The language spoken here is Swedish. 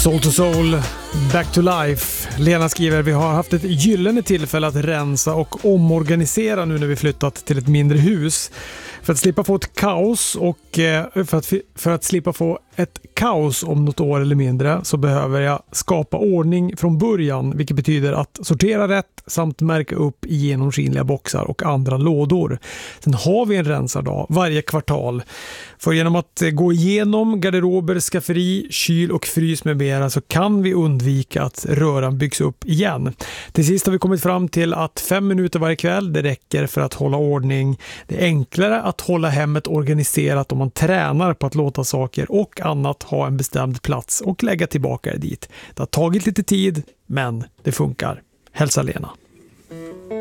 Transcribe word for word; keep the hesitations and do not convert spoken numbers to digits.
Soul to Soul, Back to Life. Lena skriver: vi har haft ett gyllene tillfälle att rensa och omorganisera nu när vi flyttat till ett mindre hus. För att slippa få ett kaos och för att, för att slippa få ett kaos om något år eller mindre så behöver jag skapa ordning från början, vilket betyder att sortera rätt samt märka upp i genomskinliga boxar och andra lådor. Sen har vi en rensardag varje kvartal. För genom att gå igenom garderober, skafferi, kyl och frys med mera så kan vi undvika att röran byggs upp igen. Till sist har vi kommit fram till att fem minuter varje kväll det räcker för att hålla ordning. Det är enklare att hålla hemmet organiserat om man tränar på att låta saker och annat ha en bestämd plats och lägga tillbaka det dit. Det har tagit lite tid, men det funkar. Hälsa Lena.